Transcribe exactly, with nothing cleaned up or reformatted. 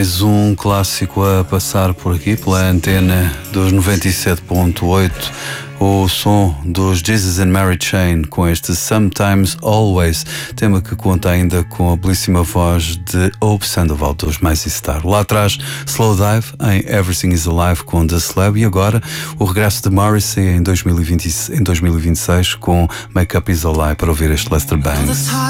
Mais um clássico a passar por aqui pela antena dos noventa e sete ponto oito, o som dos Jesus and Mary Chain com este Sometimes Always, tema que conta ainda com a belíssima voz de Hope Sandoval dos Mais Star. Lá atrás, Slow Dive em Everything is Alive com The Slab, e agora o regresso de Morrissey em dois mil e vinte, em dois mil e vinte e seis com Make Up Is a Lie, para ouvir este Lester Bangs.